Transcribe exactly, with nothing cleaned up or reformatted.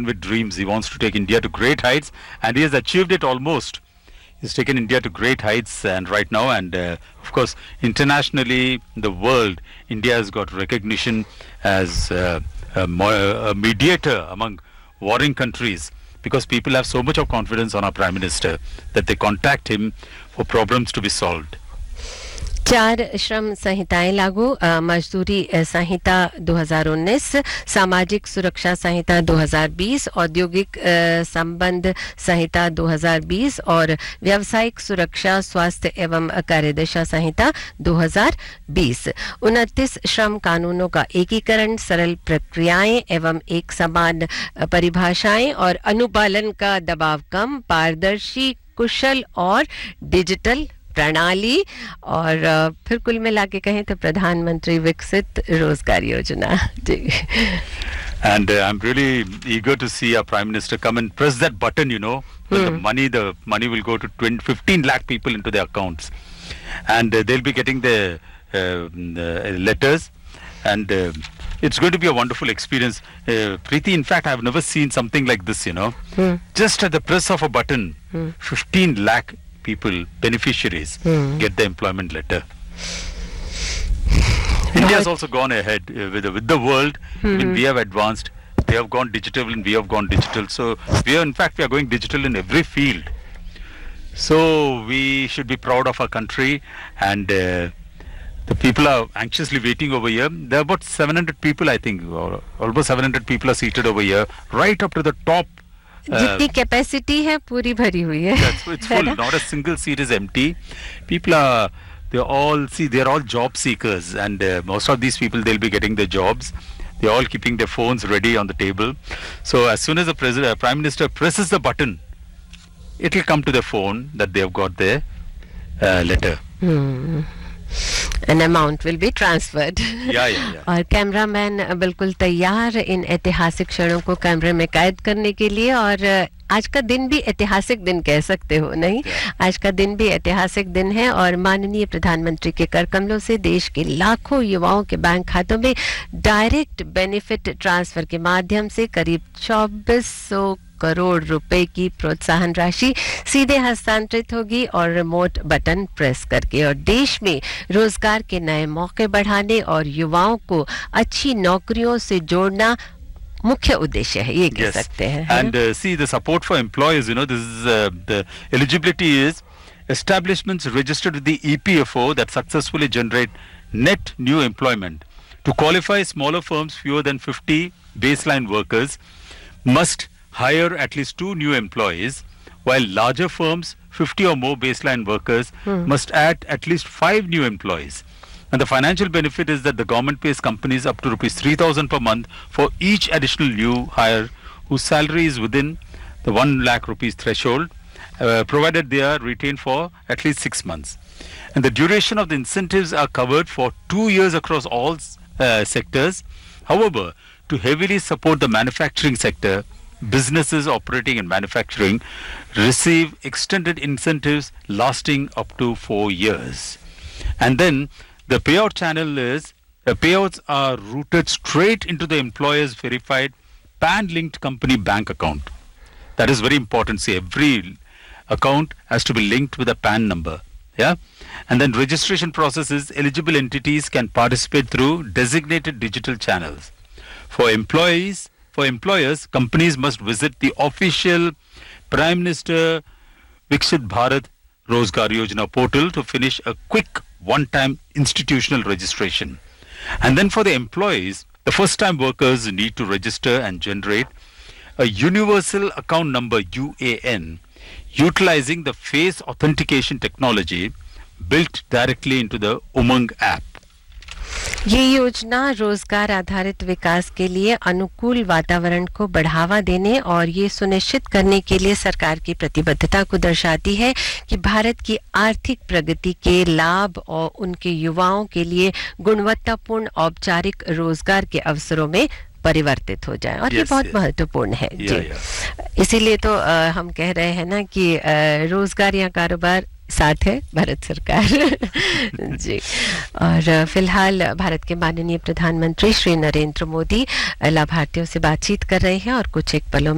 with dreams. He wants to take India to great heights, and he has achieved it almost. He's taken India to great heights, and right now, and uh, of course, internationally, the world, India has got recognition as uh, a, mo- a mediator among warring countries, because people have so much of confidence on our Prime Minister that they contact him for problems to be solved. चार श्रम संहिताएं लागू, मजदूरी संहिता दो हज़ार उन्नीस, सामाजिक सुरक्षा संहिता दो हज़ार बीस, औद्योगिक संबंध संहिता दो हज़ार बीस और व्यावसायिक सुरक्षा स्वास्थ्य एवं कार्यदशा संहिता दो हज़ार बीस। उनतीस श्रम कानूनों का एकीकरण, सरल प्रक्रियाएं एवं एक समान परिभाषाएं और अनुपालन का दबाव कम, पारदर्शी, कुशल और डिजिटल प्रणाली, और फिर कुल मिला के कहें तो प्रधानमंत्री विकसित रोजगार योजना जी। And uh, I'm really eager to see our Prime Minister come and press that button, you know, when hmm. the money, the money will go to twenty, fifteen lakh people into their accounts, and uh, they'll be getting the, uh, the letters, and uh, it's going to be a wonderful experience. Uh, Preeti, in fact, I've never seen something like this, you know, hmm. just at the press of a button, hmm. fifteen lakh people, beneficiaries, hmm. get the employment letter. India has also gone ahead uh, with, the, with the world. Hmm. I mean, we have advanced. They have gone digital and we have gone digital. So we are, in fact, we are going digital in every field. So we should be proud of our country, and uh, the people are anxiously waiting over here. There are about seven hundred people, I think, or almost seven hundred people are seated over here, right up to the top. जितनी capacity है पूरी भरी हुई है. That's, it's full. Not a single seat is empty. People are, they all see, they are all job seekers, and uh, most of these people, they'll be getting their jobs. They're all keeping their phones ready on the table. So as soon as the president, uh, Prime Minister presses the button, it'll come to their phone that they have got their uh, letter. Hmm. An amount will be transferred. Yeah, yeah, yeah. और cameraman बिल्कुल तैयार इन ऐतिहासिक क्षणों को कैमरे में कैद करने के लिए, और आज का दिन भी ऐतिहासिक दिन कह सकते हो, नहीं? आज का दिन भी ऐतिहासिक दिन है, और माननीय प्रधानमंत्री के कर कमलों से देश के लाखों युवाओं के बैंक खातों में डायरेक्ट बेनिफिट ट्रांसफर के माध्यम से करीब चौबीस सौ करोड़ रुपए की प्रोत्साहन राशि सीधे हस्तांतरित होगी, और रिमोट बटन प्रेस करके, और देश में रोजगार के नए मौके बढ़ाने और युवाओं को अच्छी नौकरियों से जोड़ना मुख्य उद्देश्य है, ये कह सकते हैं. And uh, see, the support for employers, you know, this is uh, the eligibility is establishments registered with the E P F O that successfully generate net new employment. To qualify, smaller firms fewer than fifty baseline workers must hire at least two new employees, while larger firms, fifty or more baseline workers, hmm. must add at least five new employees. And the financial benefit is that the government pays companies up to rupees three thousand per month for each additional new hire whose salary is within the one lakh rupees threshold, uh, provided they are retained for at least six months. And the duration of the incentives are covered for two years across all uh, sectors. However, to heavily support the manufacturing sector, businesses operating in manufacturing receive extended incentives lasting up to four years. And then the payout channel is, the payouts are routed straight into the employer's verified P A N-linked company bank account. That is very important. See, every account has to be linked with a P A N number. Yeah. And then registration processes, eligible entities can participate through designated digital channels. For employees, For employers, companies must visit the official Prime Minister Viksit Bharat Rozgar Yojana portal to finish a quick one-time institutional registration. And then for the employees, the first-time workers need to register and generate a universal account number U A N utilizing the face authentication technology built directly into the Umang app. ये योजना रोजगार आधारित विकास के लिए अनुकूल वातावरण को बढ़ावा देने और ये सुनिश्चित करने के लिए सरकार की प्रतिबद्धता को दर्शाती है कि भारत की आर्थिक प्रगति के लाभ और उनके युवाओं के लिए गुणवत्तापूर्ण औपचारिक रोजगार के अवसरों में परिवर्तित हो जाए, और yes, ये बहुत yes. महत्वपूर्ण है जी. yeah, yeah. इसीलिए तो आ, हम कह रहे हैं ना कि आ, रोजगार या कारोबार साथ है भारत सरकार जी. और फिलहाल भारत के माननीय प्रधानमंत्री श्री नरेंद्र मोदी लाभार्थियों से बातचीत कर रहे हैं, और कुछ एक पलों